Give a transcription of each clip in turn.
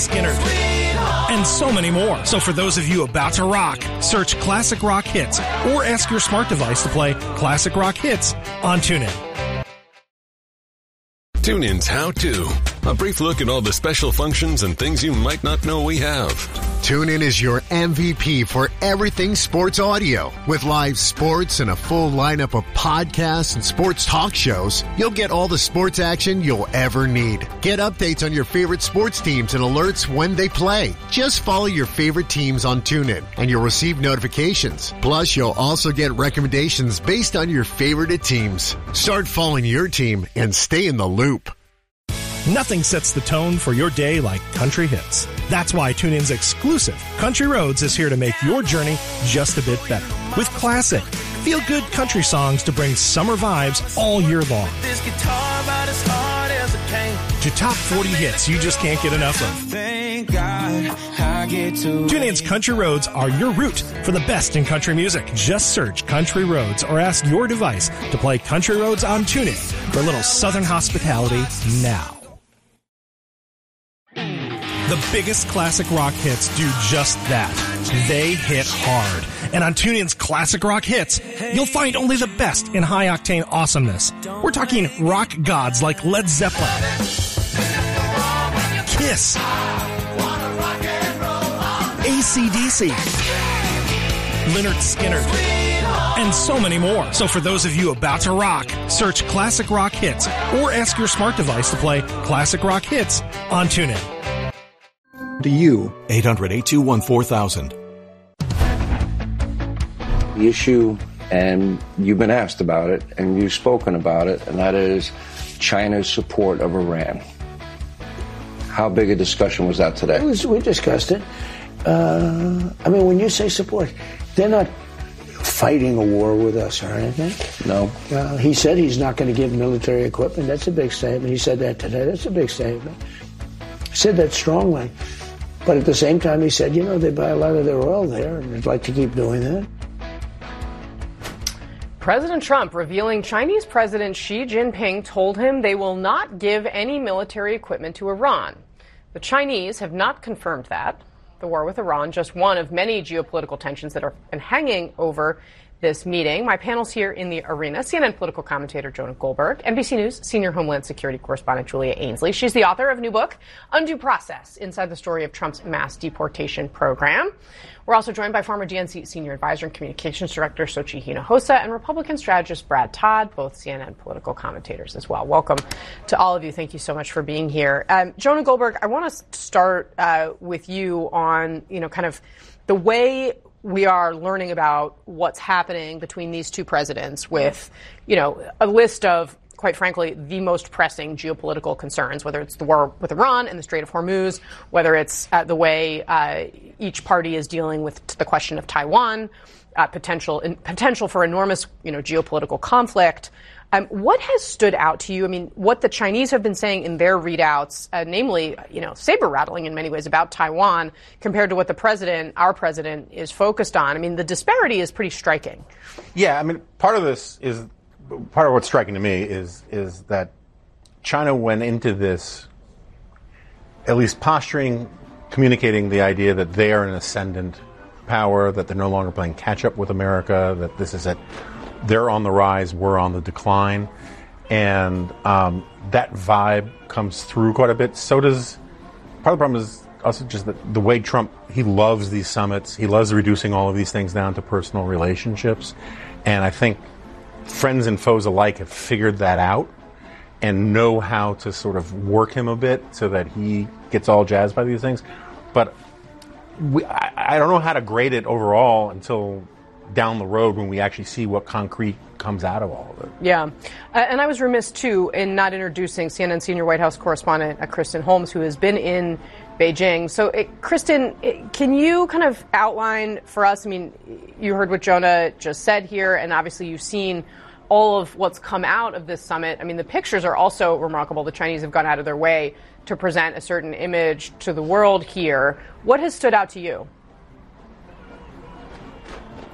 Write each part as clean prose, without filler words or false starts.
Skinner, and so many more. So for those of you about to rock, search Classic Rock Hits or ask your smart device to play Classic Rock Hits on TuneIn. TuneIn's How To. A brief look at all the special functions and things you might not know we have. TuneIn is your MVP for everything sports audio. With live sports and a full lineup of podcasts and sports talk shows, you'll get all the sports action you'll ever need. Get updates on your favorite sports teams and alerts when they play. Just follow your favorite teams on TuneIn, and you'll receive notifications. Plus, you'll also get recommendations based on your favorite teams. Start following your team and stay in the loop. Nothing sets the tone for your day like country hits. That's why TuneIn's exclusive Country Roads is here to make your journey just a bit better. With classic, feel-good country songs to bring summer vibes all year long. To top 40 hits you just can't get enough of. TuneIn's Country Roads are your route for the best in country music. Just search Country Roads or ask your device to play Country Roads on TuneIn for a little Southern hospitality now. The biggest classic rock hits do just that. They hit hard. And on TuneIn's Classic Rock Hits, you'll find only the best in high-octane awesomeness. We're talking rock gods like Led Zeppelin, Kiss, AC/DC, Lynyrd Skynyrd, and so many more. So for those of you about to rock, search Classic Rock Hits or ask your smart device to play Classic Rock Hits on TuneIn. To you, 800-821-4000. The issue, and you've been asked about it, and you've spoken about it, and that is China's support of Iran. How big a discussion was that today? We discussed it. When you say support, they're not fighting a war with us or anything. No. He said he's not going to give military equipment. That's a big statement. He said that today. That's a big statement. He said that strongly. But at the same time, he said, they buy a lot of their oil there, and they'd like to keep doing that. President Trump revealing Chinese President Xi Jinping told him they will not give any military equipment to Iran. The Chinese have not confirmed that. The war with Iran, just one of many geopolitical tensions that are hanging over this meeting. My panel's here in the arena. CNN political commentator Jonah Goldberg, NBC News senior Homeland Security correspondent Julia Ainsley. She's the author of a new book, Undue Process, Inside the Story of Trump's Mass Deportation Program. We're also joined by former DNC senior advisor and communications director Xochitl Hinojosa and Republican strategist Brad Todd, both CNN political commentators as well. Welcome to all of you. Thank you so much for being here. Jonah Goldberg, I want to start with you on, kind of the way we are learning about what's happening between these two presidents with, a list of, quite frankly, the most pressing geopolitical concerns, whether it's the war with Iran and the Strait of Hormuz, whether it's the way each party is dealing with the question of Taiwan, potential for enormous, geopolitical conflict. What has stood out to you? What the Chinese have been saying in their readouts, namely, saber rattling in many ways about Taiwan compared to what our president is focused on. The disparity is pretty striking. Yeah, part of what's striking to me is that China went into this at least posturing, communicating the idea that they are an ascendant power, that they're no longer playing catch up with America, that this is they're on the rise, we're on the decline. And that vibe comes through quite a bit. So does, part of the problem is also just that the way Trump, he loves these summits. He loves reducing all of these things down to personal relationships. And I think friends and foes alike have figured that out and know how to sort of work him a bit so that he gets all jazzed by these things. But I don't know how to grade it overall until down the road when we actually see what concrete comes out of all of it. Yeah. And I was remiss, too, in not introducing CNN senior White House correspondent Kristen Holmes, who has been in Beijing. So, Kristen, can you kind of outline for us, you heard what Jonah just said here, and obviously you've seen all of what's come out of this summit. The pictures are also remarkable. The Chinese have gone out of their way to present a certain image to the world here. What has stood out to you?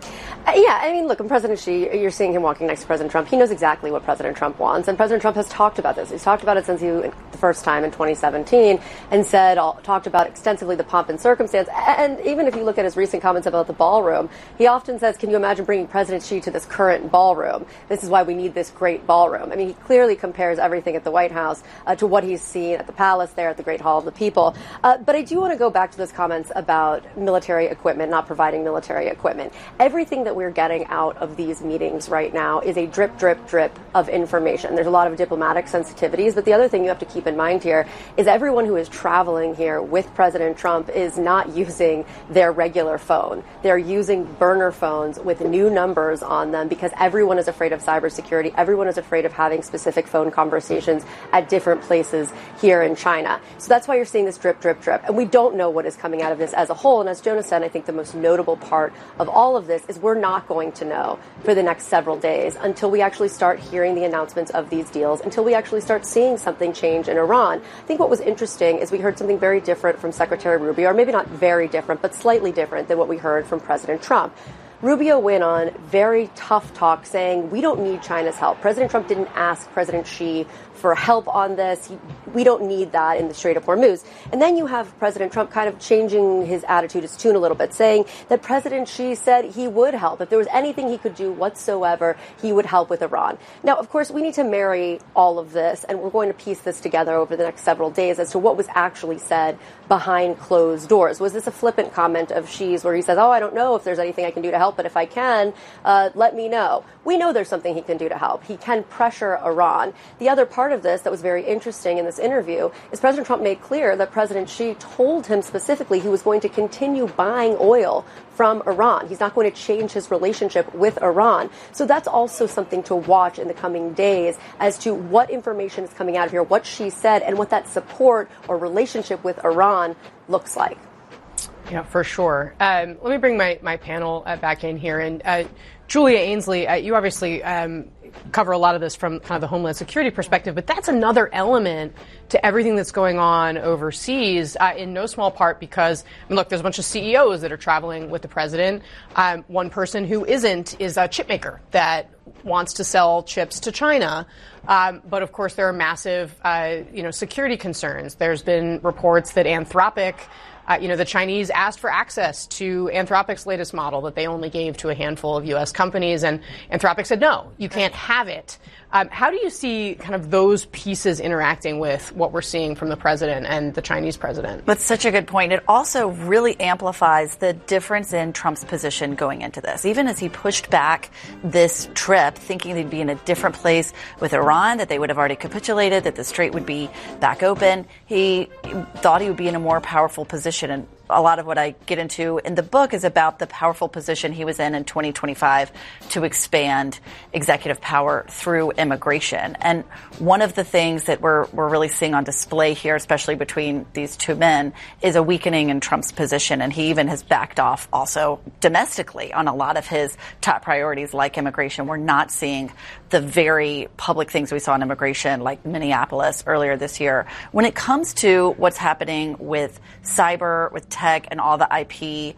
Yeah, I mean, look, when President Xi, you're seeing him walking next to President Trump. He knows exactly what President Trump wants, and President Trump has talked about this. He's talked about it since the first time in 2017, and talked about extensively the pomp and circumstance. And even if you look at his recent comments about the ballroom, he often says, "Can you imagine bringing President Xi to this current ballroom? This is why we need this great ballroom." I mean, he clearly compares everything at the White House to what he's seen at the palace there at the Great Hall of the People. But I do want to go back to those comments about military equipment, not providing military equipment. Everything that we're getting out of these meetings right now is a drip, drip, drip of information. There's a lot of diplomatic sensitivities, but the other thing you have to keep in mind here is everyone who is traveling here with President Trump is not using their regular phone. They're using burner phones with new numbers on them because everyone is afraid of cybersecurity. Everyone is afraid of having specific phone conversations at different places here in China. So that's why you're seeing this drip, drip, drip. And we don't know what is coming out of this as a whole. And as Jonas said, I think the most notable part of all of this is we're not going to know for the next several days until we actually start hearing the announcements of these deals, until we actually start seeing something change in Iran. I think what was interesting is we heard something very different from Secretary Rubio, or maybe not very different, but slightly different than what we heard from President Trump. Rubio went on very tough talk saying, we don't need China's help. President Trump didn't ask President Xi for help on this. We don't need that in the Strait of Hormuz. And then you have President Trump kind of changing his attitude, his tune a little bit, saying that President Xi said he would help. If there was anything he could do whatsoever, he would help with Iran. Now, of course, we need to marry all of this, and we're going to piece this together over the next several days as to what was actually said behind closed doors. Was this a flippant comment of Xi's where he says, I don't know if there's anything I can do to help, but if I can, let me know. We know there's something he can do to help. He can pressure Iran. The other part of this that was very interesting in this interview is President Trump made clear that President Xi told him specifically he was going to continue buying oil from Iran. He's not going to change his relationship with Iran. So that's also something to watch in the coming days as to what information is coming out of here, what Xi said, and what that support or relationship with Iran looks like. Yeah, for sure. Let me bring my panel back in here. And Julia Ainsley, you obviously cover a lot of this from kind of the Homeland Security perspective, but that's another element to everything that's going on overseas, in no small part because, look, there's a bunch of CEOs that are traveling with the president. One person who isn't is a chip maker that wants to sell chips to China. But of course, there are massive, security concerns. There's been reports that Anthropic, the Chinese asked for access to Anthropic's latest model that they only gave to a handful of U.S. companies, and Anthropic said, no, you can't have it. How do you see kind of those pieces interacting with what we're seeing from the president and the Chinese president? That's such a good point. It also really amplifies the difference in Trump's position going into this. Even as he pushed back this trip, thinking they'd be in a different place with Iran, that they would have already capitulated, that the strait would be back open, he thought he would be in a more powerful position. And a lot of what I get into in the book is about the powerful position he was in 2025 to expand executive power through immigration. And one of the things that we're really seeing on display here, especially between these two men, is a weakening in Trump's position. And he even has backed off also domestically on a lot of his top priorities like immigration. We're not seeing the very public things we saw in immigration like Minneapolis earlier this year. When it comes to what's happening with cyber, with tech, and all the IP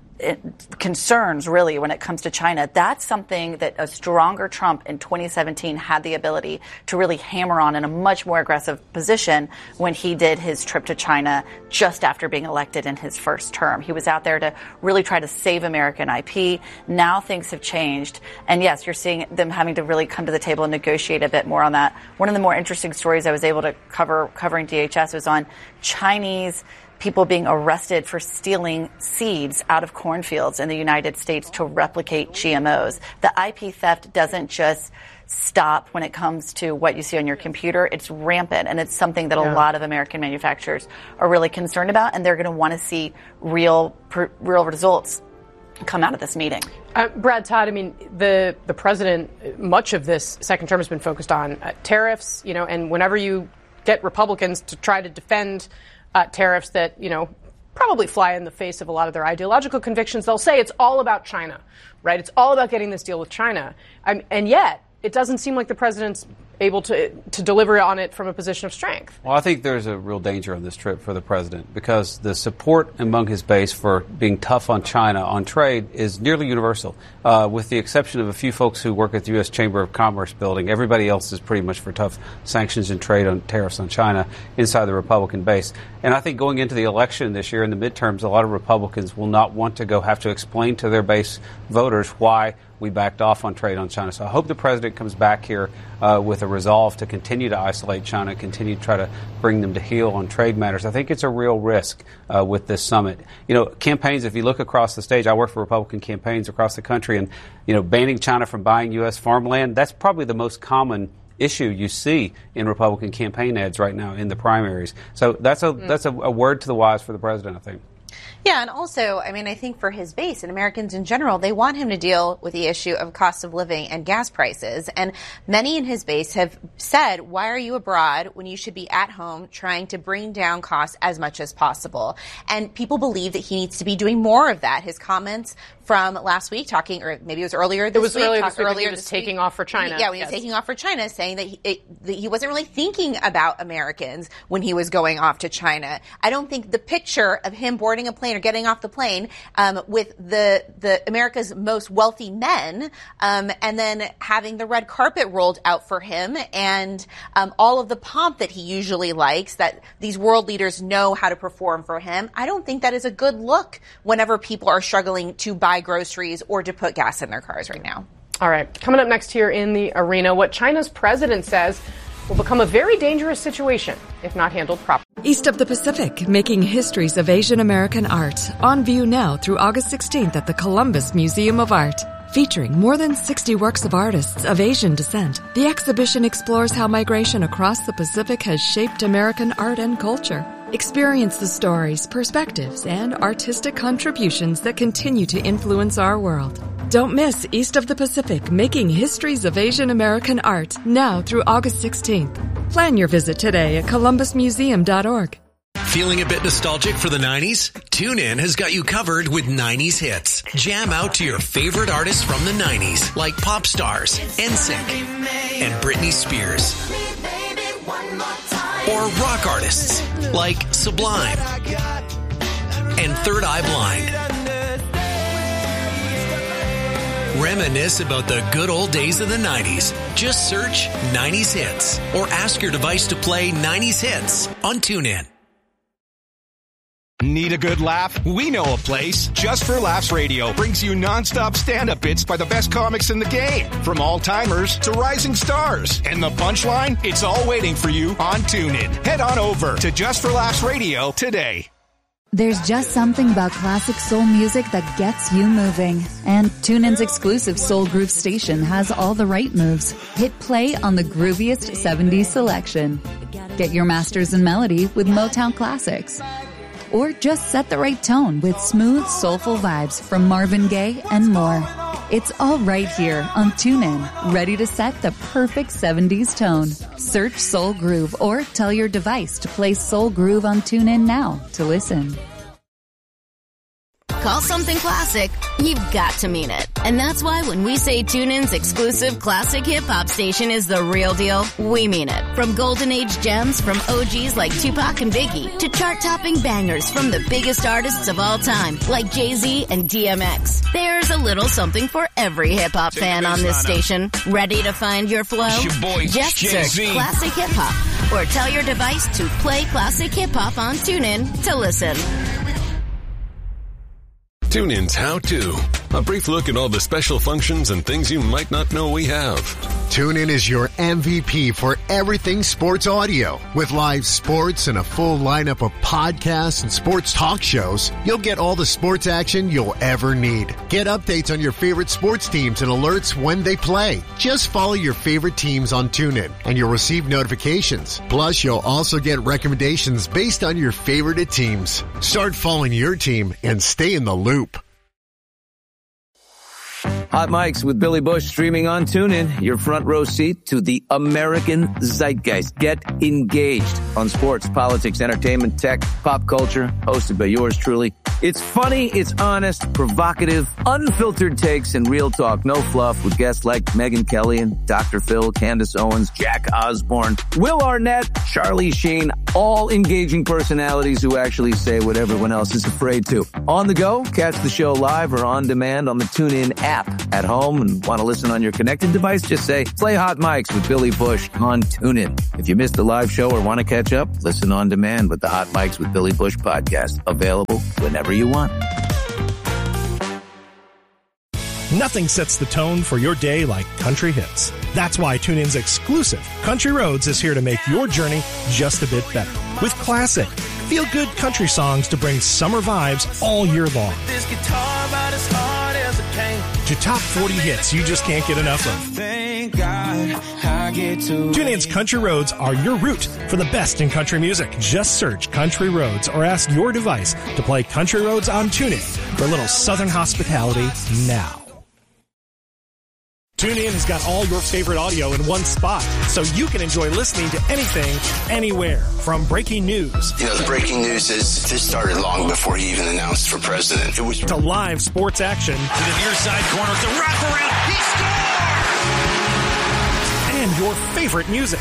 concerns, really, when it comes to China, that's something that a stronger Trump in 2017 had the ability to really hammer on in a much more aggressive position when he did his trip to China just after being elected in his first term. He was out there to really try to save American IP. Now things have changed. And yes, you're seeing them having to really come to the table and negotiate a bit more on that. One of the more interesting stories I was able to covering DHS was on Chinese people being arrested for stealing seeds out of cornfields in the United States to replicate GMOs. The IP theft doesn't just stop when it comes to what you see on your computer. It's rampant, and it's something that a lot of American manufacturers are really concerned about, and they're going to want to see real results come out of this meeting. Brad Todd, the president, much of this second term has been focused on tariffs, and whenever you get Republicans to try to defend tariffs that, probably fly in the face of a lot of their ideological convictions, they'll say it's all about China, right? It's all about getting this deal with China. And yet, it doesn't seem like the president's able to deliver on it from a position of strength. Well, I think there's a real danger on this trip for the president because the support among his base for being tough on China on trade is nearly universal. With the exception of a few folks who work at the U.S. Chamber of Commerce building, everybody else is pretty much for tough sanctions and trade on tariffs on China inside the Republican base. And I think going into the election this year in the midterms, a lot of Republicans will not want to have to explain to their base voters why we backed off on trade on China. So I hope the president comes back here with a resolve to continue to isolate China, continue to try to bring them to heel on trade matters. I think it's a real risk with this summit. Campaigns, if you look across the stage, I work for Republican campaigns across the country, and, banning China from buying U.S. farmland, that's probably the most common issue you see in Republican campaign ads right now in the primaries. So that's a word to the wise for the president, I think. Yeah, and also, I think for his base and Americans in general, they want him to deal with the issue of cost of living and gas prices. And many in his base have said, why are you abroad when you should be at home trying to bring down costs as much as possible? And people believe that he needs to be doing more of that. His comments from last week or maybe it was earlier this week. Earlier this week, taking off for China. Yeah, when he was taking off for China, saying that he wasn't really thinking about Americans when he was going off to China. I don't think the picture of him boarding a plane or getting off the plane with the America's most wealthy men and then having the red carpet rolled out for him and all of the pomp that he usually likes, that these world leaders know how to perform for him. I don't think that is a good look whenever people are struggling to buy groceries or to put gas in their cars right now. All right. Coming up next here in the arena, what China's president says will become a very dangerous situation if not handled properly. East of the Pacific, making histories of Asian American art. On view now through August 16th at the Columbus Museum of Art. Featuring more than 60 works of artists of Asian descent, the exhibition explores how migration across the Pacific has shaped American art and culture. Experience the stories, perspectives, and artistic contributions that continue to influence our world. Don't miss East of the Pacific, making histories of Asian American art, now through August 16th. Plan your visit today at columbusmuseum.org. Feeling a bit nostalgic for the 90s? TuneIn has got you covered with 90s hits. Jam out to your favorite artists from the 90s, like pop stars, NSYNC, and Britney Spears. Or rock artists, like Sublime and Third Eye Blind. Reminisce about the good old days of the 90s. Just search 90s Hits or ask your device to play 90s Hits on TuneIn. Need a good laugh? We know a place. Just for Laughs Radio brings you nonstop stand-up bits by the best comics in the game, from all-timers to rising stars. And the punchline? It's all waiting for you on TuneIn. Head on over to Just for Laughs Radio today. There's just something about classic soul music that gets you moving. And TuneIn's exclusive Soul Groove station has all the right moves. Hit play on the grooviest 70s selection. Get your masters in melody with Motown classics. Or just set the right tone with smooth, soulful vibes from Marvin Gaye and more. It's all right here on TuneIn, ready to set the perfect 70s tone. Search Soul Groove or tell your device to play Soul Groove on TuneIn now to listen. Call something classic, you've got to mean it. And that's why when we say TuneIn's exclusive classic hip-hop station is the real deal, we mean it. From golden age gems from OGs like Tupac and Biggie to chart-topping bangers from the biggest artists of all time like Jay-Z and DMX. There's a little something for every hip-hop fan on this station. Ready to find your flow? Just search classic hip-hop or tell your device to play classic hip-hop on TuneIn to listen. TuneIn's How To. A brief look at all the special functions and things you might not know we have. TuneIn is your MVP for everything sports audio. With live sports and a full lineup of podcasts and sports talk shows, you'll get all the sports action you'll ever need. Get updates on your favorite sports teams and alerts when they play. Just follow your favorite teams on TuneIn and you'll receive notifications. Plus, you'll also get recommendations based on your favorite teams. Start following your team and stay in the loop. Hot Mics with Billy Bush streaming on TuneIn. Your front row seat to the American zeitgeist. Get engaged on sports, politics, entertainment, tech, pop culture. Hosted by yours truly, It's funny, it's honest, provocative, unfiltered takes, and real talk. No fluff with guests like Megyn Kelly and Dr. Phil, Candace Owens, Jack Osborne, Will Arnett, Charlie Sheen, all engaging personalities who actually say what everyone else is afraid to. On the go, catch the show live or on demand on the TuneIn app. At home and want to listen on your connected device, just say, play Hot Mics with Billy Bush on TuneIn. If you missed the live show or want to catch up, listen on demand with the Hot Mics with Billy Bush podcast. Available whenever you want. Nothing sets the tone for your day like country hits. That's why TuneIn's exclusive Country Roads is here to make your journey just a bit better. With classic, feel-good country songs to bring summer vibes all year long. This guitar about as hard as it came. To top 40 hits you just can't get enough of. Thank God I get to. TuneIn's Country Roads are your route for the best in country music. Just search Country Roads or ask your device to play Country Roads on TuneIn for a little southern hospitality now. TuneIn has got all your favorite audio in one spot, so you can enjoy listening to anything, anywhere. From breaking news. You know, the breaking news is this started long before he even announced for president. It was to live sports action. To the near side corner, the wraparound, he scores! And your favorite music.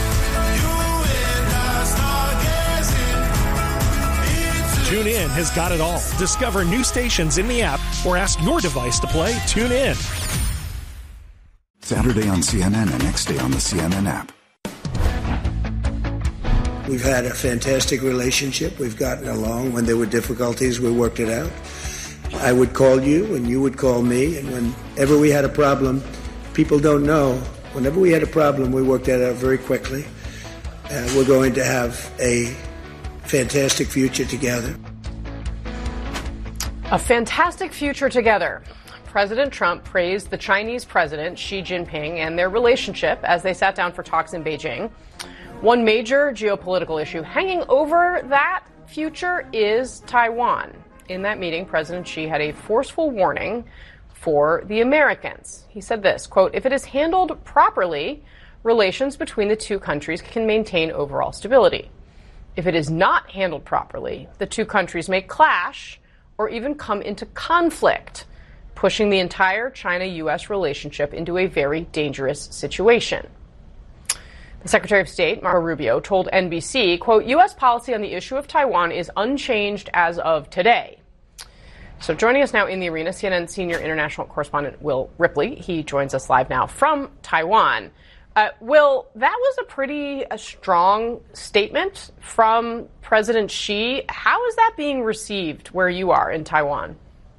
TuneIn has got it all. Discover new stations in the app or ask your device to play TuneIn. Saturday on CNN and next day on the CNN app. We've had a fantastic relationship. We've gotten along. When there were difficulties, we worked it out. I would call you and you would call me. And whenever we had a problem, people don't know, whenever we had a problem, we worked that out very quickly. We're going to have a fantastic future together. A fantastic future together. President Trump praised the Chinese president, Xi Jinping, and their relationship as they sat down for talks in Beijing. One major geopolitical issue hanging over that future is Taiwan. In that meeting, President Xi had a forceful warning for the Americans. He said this, quote, "If it is handled properly, relations between the two countries can maintain overall stability. If it is not handled properly, the two countries may clash or even come into conflict, pushing the entire China-U.S. relationship into a very dangerous situation." The Secretary of State, Marco Rubio, told NBC, quote, "U.S. policy on the issue of Taiwan is unchanged as of today." So joining us now in the arena, CNN senior international correspondent Will Ripley. He joins us live now from Taiwan. Will, that was a pretty strong statement from President Xi. How is that being received where you are in Taiwan?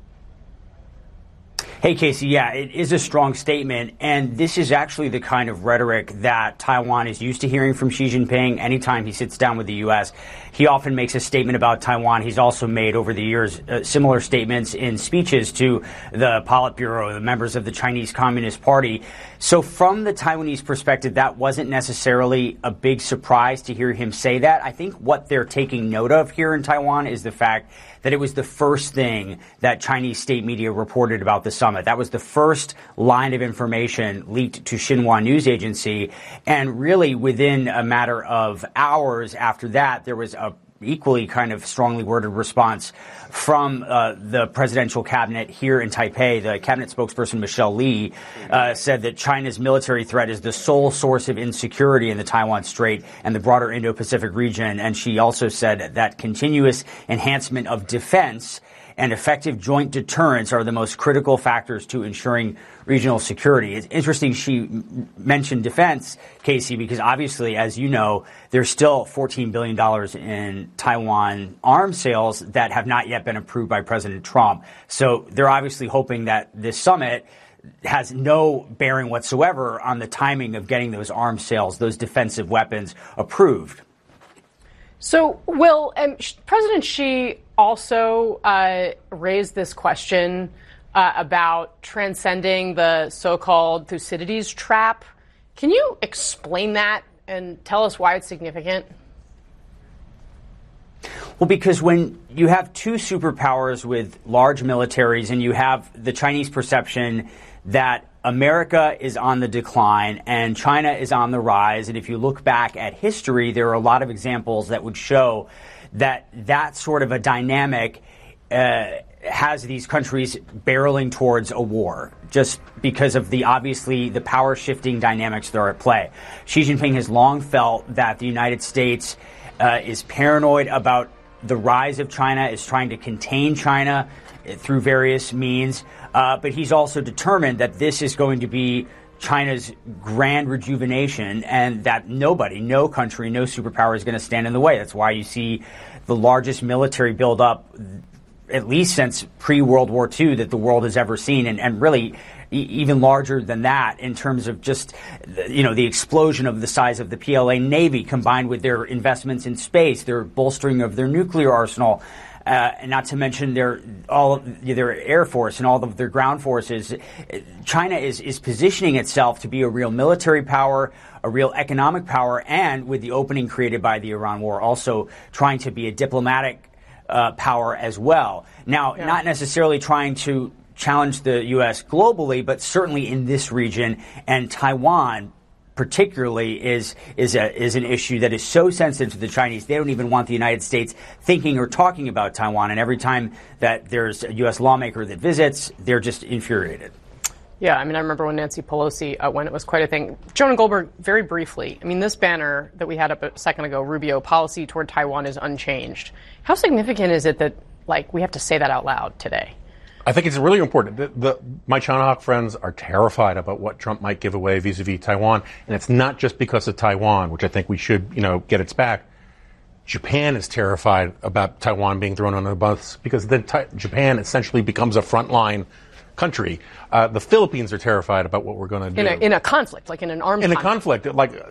Hey, Casey, yeah, it is a strong statement, and this is actually the kind of rhetoric that Taiwan is used to hearing from Xi Jinping anytime he sits down with the U.S. He often makes a statement about Taiwan. He's also made, over the years, similar statements in speeches to the Politburo, the members of the Chinese Communist Party. So from the Taiwanese perspective, that wasn't necessarily a big surprise to hear him say that. I think what they're taking note of here in Taiwan is the fact that it was the first thing that Chinese state media reported about the summit. That was the first line of information leaked to Xinhua News Agency. And really, within a matter of hours after that, there was a equally kind of strongly worded response from the presidential cabinet here in Taipei. The cabinet spokesperson, Michelle Lee, said that China's military threat is the sole source of insecurity in the Taiwan Strait and the broader Indo-Pacific region. And she also said that continuous enhancement of defense and effective joint deterrence are the most critical factors to ensuring regional security. It's interesting she mentioned defense, Casey, because obviously, as you know, there's still $14 billion in Taiwan arms sales that have not yet been approved by President Trump. So they're obviously hoping that this summit has no bearing whatsoever on the timing of getting those arms sales, those defensive weapons, approved. So, Will, President Xi also raised this question about transcending the so-called Thucydides trap. Can you explain that and tell us why it's significant? Well, because when you have two superpowers with large militaries and you have the Chinese perception that America is on the decline and China is on the rise, and if you look back at history, there are a lot of examples that would show that that sort of a dynamic has these countries barreling towards a war just because of the power shifting dynamics that are at play. Xi Jinping has long felt that the United States is paranoid about the rise of China, is trying to contain China through various means, but he's also determined that this is going to be China's grand rejuvenation, and that no country, no superpower is going to stand in the way. That's why you see the largest military buildup, at least since pre-World War II, that the world has ever seen, and really even larger than that in terms of just, the explosion of the size of the PLA Navy combined with their investments in space, their bolstering of their nuclear arsenal, and not to mention their air force and all of their ground forces. China is positioning itself to be a real military power, a real economic power, and with the opening created by the Iran war, also trying to be a diplomatic power as well. Now, not necessarily trying to challenge the U.S. globally, but certainly in this region, and Taiwan particularly is an issue that is so sensitive to the Chinese. They don't even want the United States thinking or talking about Taiwan, and every time that there's a U.S. lawmaker that visits, they're just infuriated. Yeah, I remember when Nancy Pelosi went, it was quite a thing. Jonah Goldberg, very briefly, this banner that we had up a second ago, Rubio, policy toward Taiwan is unchanged. How significant is it that, we have to say that out loud today? I think it's really important. My China Hawk friends are terrified about what Trump might give away vis-a-vis Taiwan, and it's not just because of Taiwan, which I think we should, get its back. Japan is terrified about Taiwan being thrown on the bus because then Japan essentially becomes a frontline country. The Philippines are terrified about what we're going to do in a conflict, in an armed conflict.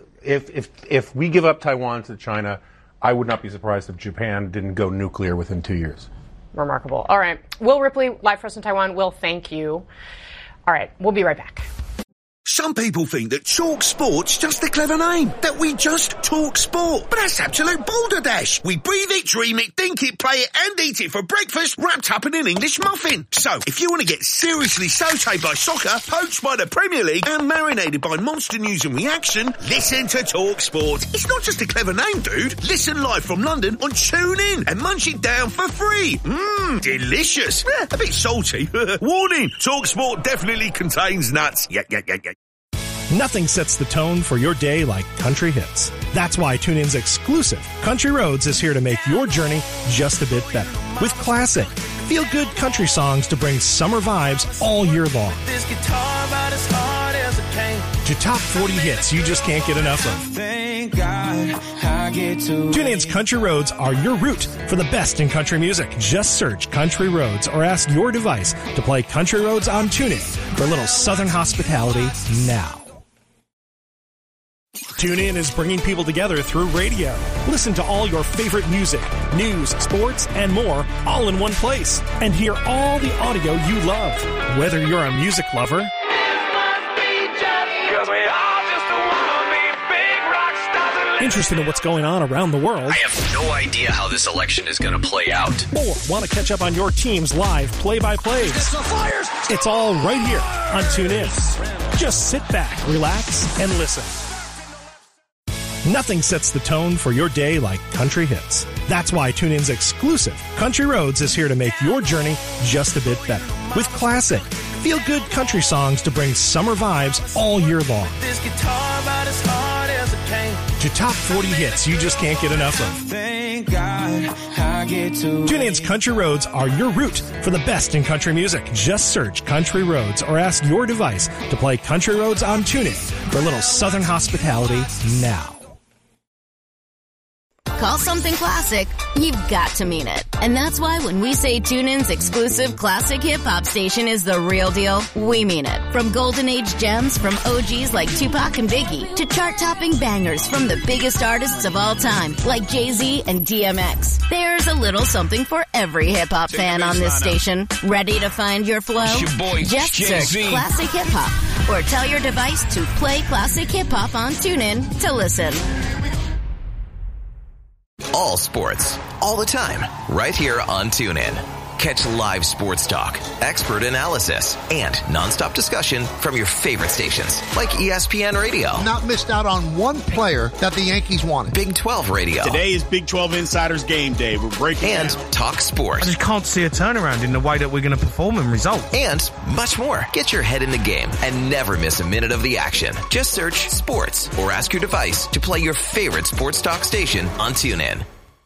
If we give up Taiwan to China, I would not be surprised if Japan didn't go nuclear within 2 years. Remarkable. All right. Will Ripley, live for us in Taiwan. Will, thank you. All right. We'll be right back. Some people think that Talk Sport's just a clever name, that we just talk sport. But that's absolute balderdash. We breathe it, dream it, think it, play it, and eat it for breakfast, wrapped up in an English muffin. So, if you want to get seriously sautéed by soccer, poached by the Premier League, and marinated by monster news and reaction, listen to Talk Sport. It's not just a clever name, dude. Listen live from London on TuneIn and munch it down for free. Delicious. A bit salty. Warning, Talk Sport definitely contains nuts. Yeah. Nothing sets the tone for your day like country hits. That's why TuneIn's exclusive Country Roads is here to make your journey just a bit better. With classic, feel-good country songs to bring summer vibes all year long. This guitar about as hard as it came. To top 40 hits you just can't get enough of. Thank God I get to. TuneIn's Country Roads are your route for the best in country music. Just search Country Roads or ask your device to play Country Roads on TuneIn for a little Southern hospitality now. TuneIn is bringing people together through radio. Listen to all your favorite music, news, sports, and more all in one place. And hear all the audio you love. Whether you're a music lover, interested in what's going on around the world, I have no idea how this election is going to play out, or want to catch up on your team's live play-by-plays, it's all right here on TuneIn. Just sit back, relax, and listen. Nothing sets the tone for your day like country hits. That's why TuneIn's exclusive Country Roads is here to make your journey just a bit better. With classic, feel-good country songs to bring summer vibes all year long. This guitar about as hard as it came. To top 40 hits you just can't get enough of. Thank God I get to. TuneIn's Country Roads are your route for the best in country music. Just search Country Roads or ask your device to play Country Roads on TuneIn for a little Southern hospitality now. Call something classic, you've got to mean it. And that's why when we say TuneIn's exclusive classic hip-hop station is the real deal, we mean it. From golden age gems from OGs like Tupac and Biggie to chart-topping bangers from the biggest artists of all time like Jay-Z and DMX. There's a little something for every hip-hop fan on this station. Ready to find your flow? Just search Classic Hip-Hop or tell your device to play Classic Hip-Hop on TuneIn to listen. All sports, all the time, right here on TuneIn. Catch live sports talk, expert analysis, and nonstop discussion from your favorite stations like ESPN Radio. Not missed out on one player that the Yankees wanted. Big 12 Radio. Today is Big 12 Insiders Game Day. We're breaking and down. Talk Sports. I just can't see a turnaround in the way that we're going to perform and result. And much more. Get your head in the game and never miss a minute of the action. Just search sports or ask your device to play your favorite sports talk station on TuneIn.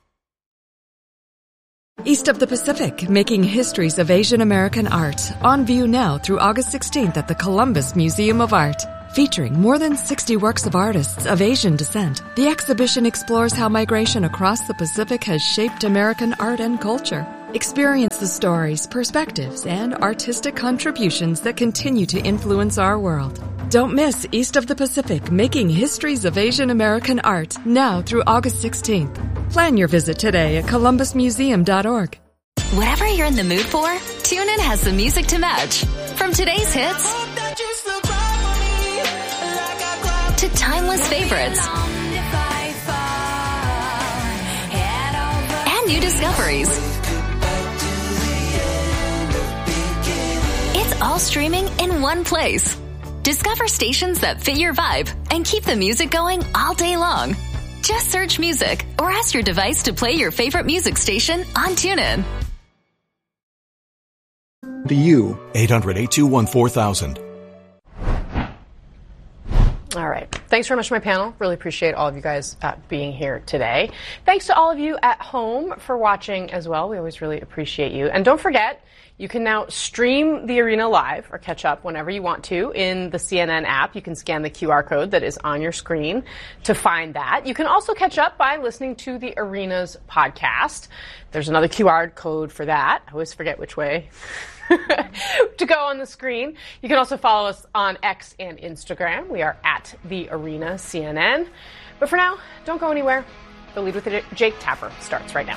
East of the Pacific, making histories of Asian American art. On view now through August 16th at the Columbus Museum of Art. Featuring more than 60 works of artists of Asian descent, the exhibition explores how migration across the Pacific has shaped American art and culture. Experience the stories, perspectives, and artistic contributions that continue to influence our world. Don't miss East of the Pacific, making histories of Asian American art, now through August 16th. Plan your visit today at columbusmuseum.org. Whatever you're in the mood for, TuneIn has the music to match. From today's hits to timeless favorites and new discoveries. It's all streaming in one place. Discover stations that fit your vibe and keep the music going all day long. Just search music or ask your device to play your favorite music station on TuneIn. To you, 800-821-4000. All right. Thanks very much to my panel. Really appreciate all of you guys being here today. Thanks to all of you at home for watching as well. We always really appreciate you. And don't forget, you can now stream the Arena live or catch up whenever you want to in the CNN app. You can scan the QR code that is on your screen to find that. You can also catch up by listening to the Arena's podcast. There's another QR code for that. I always forget which way to go on the screen. You can also follow us on X and Instagram. We are at The Arena CNN. But for now, don't go anywhere. The Lead with Jake Tapper starts right now.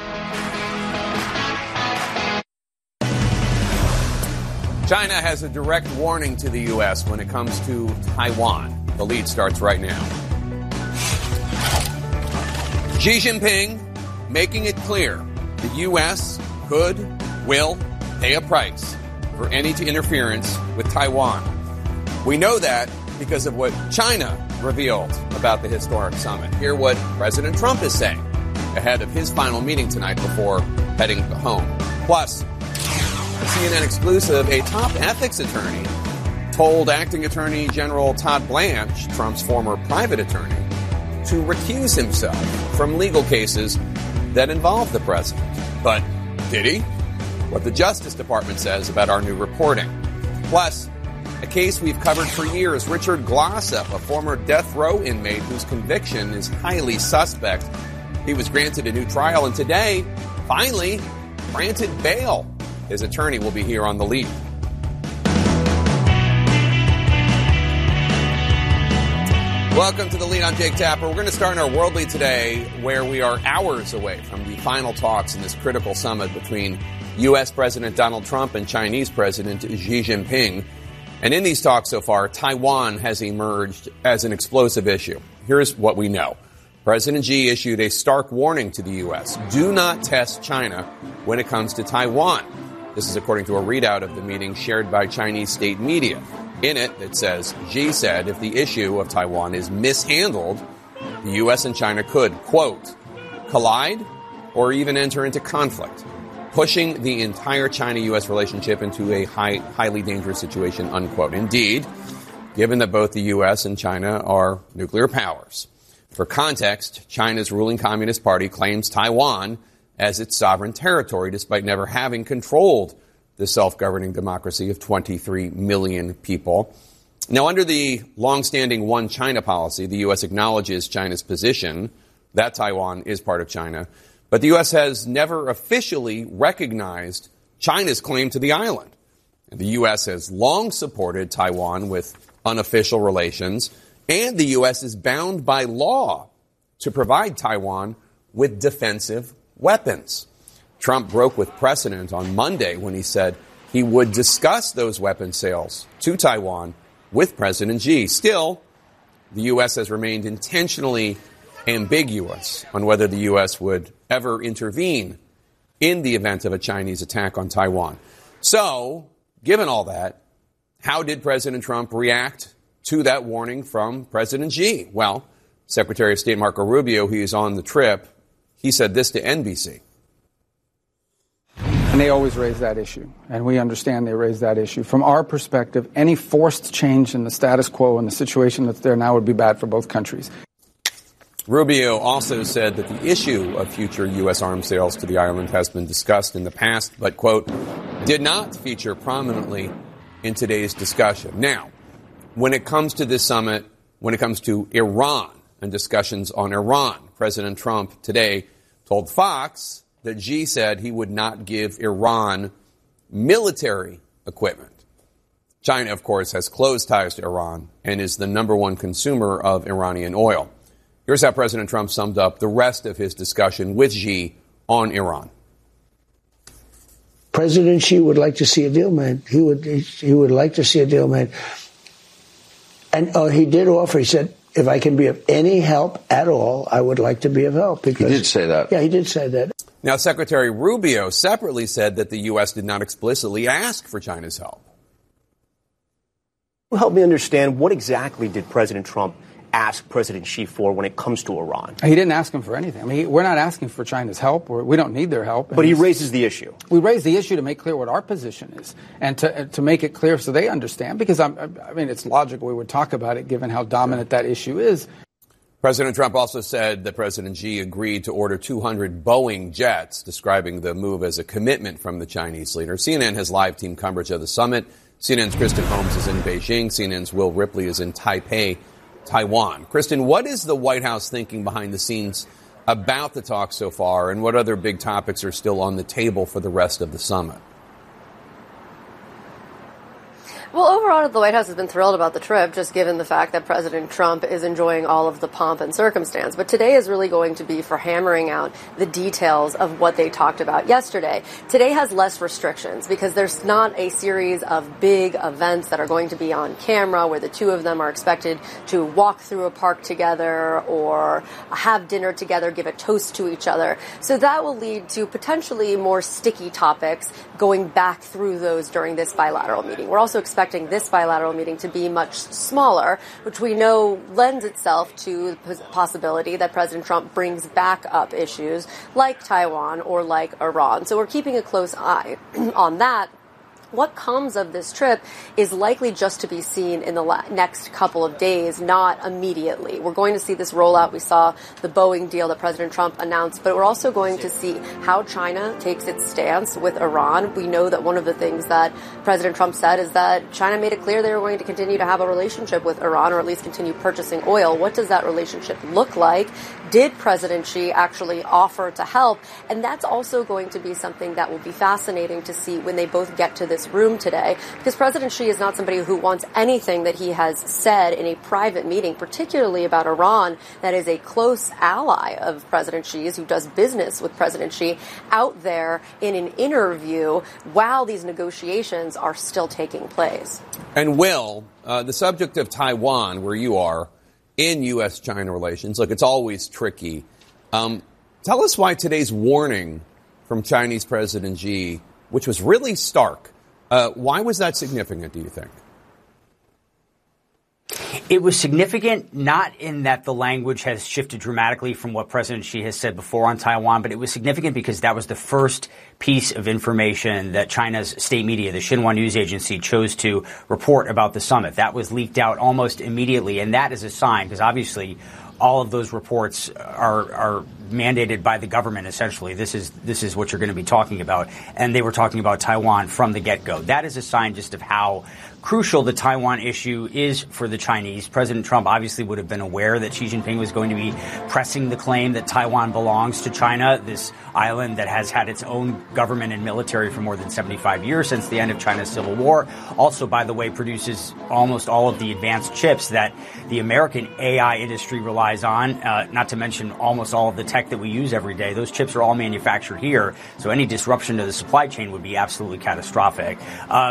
China has a direct warning to the U.S. when it comes to Taiwan. The Lead starts right now. Xi Jinping making it clear the U.S. will pay a price for any interference with Taiwan. We know that because of what China revealed about the historic summit. Hear what President Trump is saying ahead of his final meeting tonight before heading home. Plus, CNN exclusive, a top ethics attorney told acting Attorney General Todd Blanche, Trump's former private attorney, to recuse himself from legal cases that involve the president. But did he? What the Justice Department says about our new reporting. Plus, a case we've covered for years, Richard Glossop, a former death row inmate whose conviction is highly suspect. He was granted a new trial and today, finally, granted bail. His attorney will be here on The Lead. Welcome to The Lead. I'm Jake Tapper. We're going to start in our World Lead today, where we are hours away from the final talks in this critical summit between U.S. President Donald Trump and Chinese President Xi Jinping. And in these talks so far, Taiwan has emerged as an explosive issue. Here's what we know. President Xi issued a stark warning to the U.S. Do not test China when it comes to Taiwan. This is according to a readout of the meeting shared by Chinese state media. In it, it says, Xi said if the issue of Taiwan is mishandled, the U.S. and China could, quote, collide or even enter into conflict, pushing the entire China-U.S. relationship into a highly dangerous situation, unquote. Indeed, given that both the U.S. and China are nuclear powers. For context, China's ruling Communist Party claims Taiwan as its sovereign territory, despite never having controlled the self-governing democracy of 23 million people. Now, under the long-standing One China policy, the U.S. acknowledges China's position that Taiwan is part of China, but the U.S. has never officially recognized China's claim to the island. The U.S. has long supported Taiwan with unofficial relations, and the U.S. is bound by law to provide Taiwan with defensive weapons. Trump broke with precedent on Monday when he said he would discuss those weapon sales to Taiwan with President Xi. Still, the U.S. has remained intentionally ambiguous on whether the U.S. would ever intervene in the event of a Chinese attack on Taiwan. So, given all that, how did President Trump react to that warning from President Xi? Well, Secretary of State Marco Rubio, who is on the trip, he said this to NBC. And they always raise that issue, and we understand they raise that issue. From our perspective, any forced change in the status quo and the situation that's there now would be bad for both countries. Rubio also said that the issue of future U.S. arms sales to the island has been discussed in the past, but, quote, did not feature prominently in today's discussion. Now, when it comes to this summit, when it comes to Iran and discussions on Iran, President Trump today told Fox that Xi said he would not give Iran military equipment. China, of course, has close ties to Iran and is the number one consumer of Iranian oil. Here's how President Trump summed up the rest of his discussion with Xi on Iran. President Xi would like to see a deal made. He would like to see a deal made. And he did offer, he said, if I can be of any help at all, I would like to be of help. Because, he did say that. Yeah, he did say that. Now, Secretary Rubio separately said that the U.S. did not explicitly ask for China's help. Help me understand, what exactly did President Trump ask President Xi for when it comes to Iran? He didn't ask him for anything. I mean, we're not asking for China's help. We don't need their help. But he raises the issue. We raise the issue to make clear what our position is and to make it clear so they understand. Because, I mean, it's logical we would talk about it given how dominant that issue is. President Trump also said that President Xi agreed to order 200 Boeing jets, describing the move as a commitment from the Chinese leader. CNN has live team coverage of the summit. CNN's Kristen Holmes is in Beijing. CNN's Will Ripley is in Taipei, Taiwan. Kristen, what is the White House thinking behind the scenes about the talks so far, and what other big topics are still on the table for the rest of the summit? Well, overall, the White House has been thrilled about the trip, just given the fact that President Trump is enjoying all of the pomp and circumstance. But today is really going to be for hammering out the details of what they talked about yesterday. Today has less restrictions because there's not a series of big events that are going to be on camera where the two of them are expected to walk through a park together or have dinner together, give a toast to each other. So that will lead to potentially more sticky topics going back through those during this bilateral meeting. We're also expecting this bilateral meeting to be much smaller, which we know lends itself to the possibility that President Trump brings back up issues like Taiwan or like Iran. So we're keeping a close eye on that. What comes of this trip is likely just to be seen in the next couple of days, not immediately. We're going to see this roll out. We saw the Boeing deal that President Trump announced, but we're also going to see how China takes its stance with Iran. We know that one of the things that President Trump said is that China made it clear they were going to continue to have a relationship with Iran, or at least continue purchasing oil. What does that relationship look like? Did President Xi actually offer to help? And that's also going to be something that will be fascinating to see when they both get to this room today, because President Xi is not somebody who wants anything that he has said in a private meeting, particularly about Iran, that is a close ally of President Xi's, who does business with President Xi, out there in an interview while these negotiations are still taking place. And Will, the subject of Taiwan, where you are, in U.S.-China relations, look, it's always tricky. Tell us why today's warning from Chinese President Xi, which was really stark, why was that significant, do you think? It was significant not in that the language has shifted dramatically from what President Xi has said before on Taiwan, but it was significant because that was the first piece of information that China's state media, the Xinhua news agency, chose to report about the summit. That was leaked out almost immediately, and that is a sign, because obviously all of those reports are mandated by the government, essentially. This is what you're going to be talking about. And they were talking about Taiwan from the get-go. That is a sign just of how crucial the Taiwan issue is for the Chinese. President Trump obviously would have been aware that Xi Jinping was going to be pressing the claim that Taiwan belongs to China, this island that has had its own government and military for more than 75 years since the end of China's Civil War. Also, by the way, produces almost all of the advanced chips that the American AI industry relies on, not to mention almost all of the tech that we use every day. Those chips are all manufactured here, so any disruption to the supply chain would be absolutely catastrophic.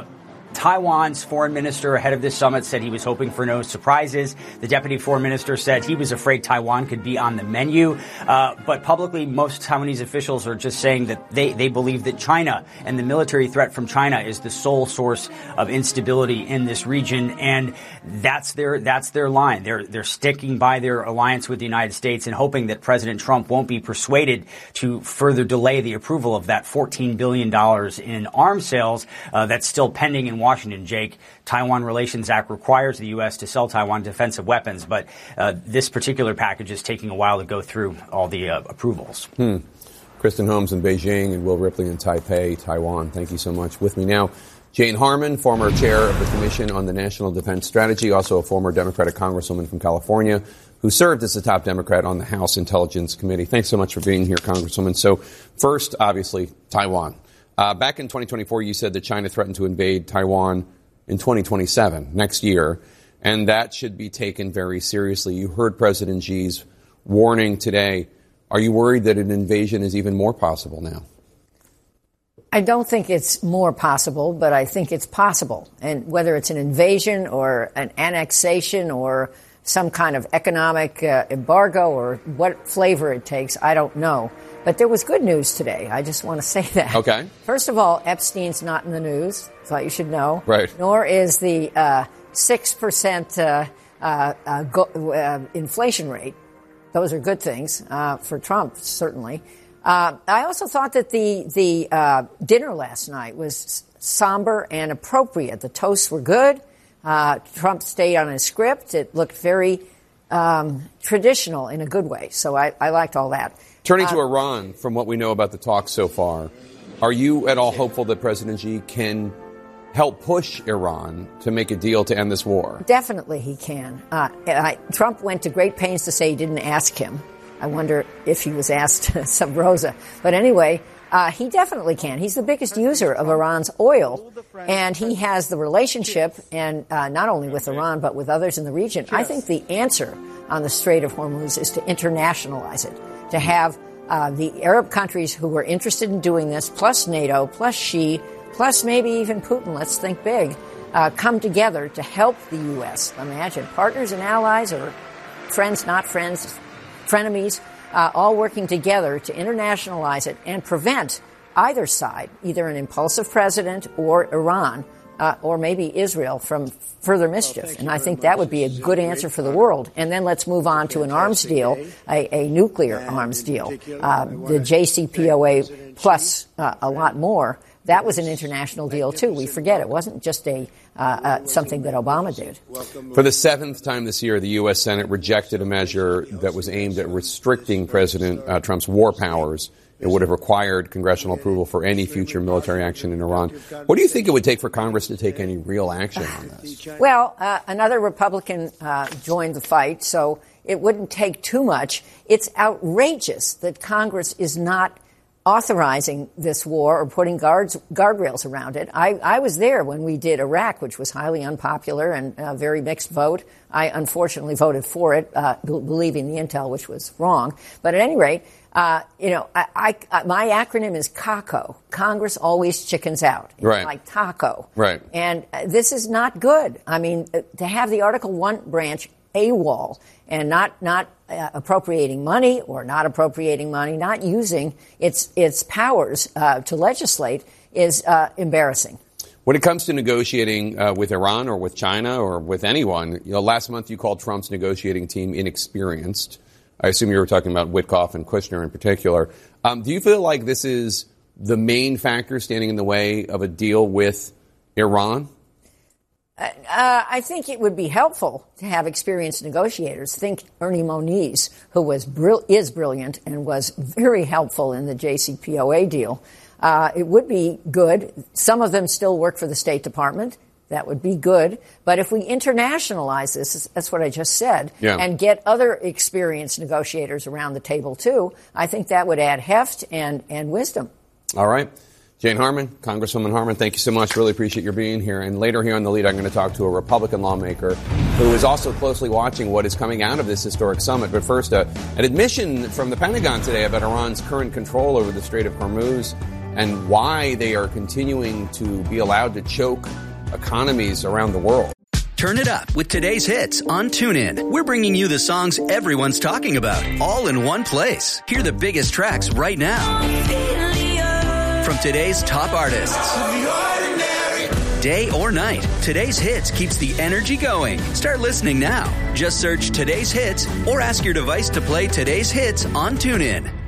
Taiwan's foreign minister ahead of this summit said he was hoping for no surprises. The deputy foreign minister said he was afraid Taiwan could be on the menu. But publicly, most Taiwanese officials are just saying that they believe that China and the military threat from China is the sole source of instability in this region. And that's their line. They're sticking by their alliance with the United States and hoping that President Trump won't be persuaded to further delay the approval of that $14 billion in arms sales that's still pending in Washington, Jake. Taiwan Relations Act requires the U.S. to sell Taiwan defensive weapons, but this particular package is taking a while to go through all the approvals. Kristen Holmes in Beijing and Will Ripley in Taipei, Taiwan. Thank you so much. With me now, Jane Harman, former chair of the Commission on the National Defense Strategy, also a former Democratic congresswoman from California, who served as the top Democrat on the House Intelligence Committee. Thanks so much for being here, Congresswoman. So first, obviously, Taiwan. Back in 2024, you said that China threatened to invade Taiwan in 2027, next year, and that should be taken very seriously. You heard President Xi's warning today. Are you worried that an invasion is even more possible now? I don't think it's more possible, but I think it's possible. And whether it's an invasion or an annexation or some kind of economic embargo or what flavor it takes, I don't know. But there was good news today. I just want to say that. Okay. First of all, Epstein's not in the news. Thought you should know. Right. Nor is the 6% inflation rate. Those are good things for Trump, certainly. I also thought that the dinner last night was somber and appropriate. The toasts were good. Trump stayed on his script. It looked very traditional in a good way. So I liked all that. Turning to Iran, from what we know about the talks so far, are you at all hopeful that President Xi can help push Iran to make a deal to end this war? Definitely he can. Trump went to great pains to say he didn't ask him. I wonder if he was asked sub rosa. But anyway, he definitely can. He's the biggest user of Iran's oil, and he has the relationship, and not only with Iran, but with others in the region. I think the answer on the Strait of Hormuz is to internationalize it, to have the Arab countries who are interested in doing this, plus NATO, plus Xi, plus maybe even Putin, let's think big, come together to help the U.S. Imagine partners and allies, or friends, not friends, frenemies, all working together to internationalize it and prevent either side, either an impulsive president or Iran, or maybe Israel, from further mischief. And I think that would be a good answer for the world. And then let's move on to an arms deal, a nuclear arms deal, the JCPOA plus a lot more. That was an international deal, too. We forget it wasn't just something that Obama did. For the seventh time this year, the U.S. Senate rejected a measure that was aimed at restricting President Trump's war powers. It would have required congressional approval for any future military action in Iran. What do you think it would take for Congress to take any real action on this? Well, another Republican joined the fight, so it wouldn't take too much. It's outrageous that Congress is not authorizing this war or putting guardrails around it. I was there when we did Iraq, which was highly unpopular and a very mixed vote. I unfortunately voted for it, believing the intel, which was wrong. But at any rate, my acronym is CACO. Congress always chickens out. It's right. Like taco. Right. And this is not good. I mean, to have the Article 1 branch AWOL and not appropriating money or not appropriating money, not using its powers to legislate is embarrassing. When it comes to negotiating with Iran or with China or with anyone, last month you called Trump's negotiating team inexperienced. I assume you were talking about Witkoff and Kushner in particular. Do you feel like this is the main factor standing in the way of a deal with Iran? I think it would be helpful to have experienced negotiators. Think Ernie Moniz, who is brilliant and was very helpful in the JCPOA deal. It would be good. Some of them still work for the State Department. That would be good. But if we internationalize this, that's what I just said, and get other experienced negotiators around the table, too, I think that would add heft and wisdom. All right. Jane Harman, Congresswoman Harman, thank you so much. Really appreciate your being here. And later here on The Lead, I'm going to talk to a Republican lawmaker who is also closely watching what is coming out of this historic summit. But first, an admission from the Pentagon today about Iran's current control over the Strait of Hormuz and why they are continuing to be allowed to choke economies around the world. Turn it up with today's hits on TuneIn. We're bringing you the songs everyone's talking about, all in one place. Hear the biggest tracks right now from today's top artists. Day or night, today's hits keeps the energy going. Start listening now. Just search today's hits or ask your device to play today's hits on TuneIn.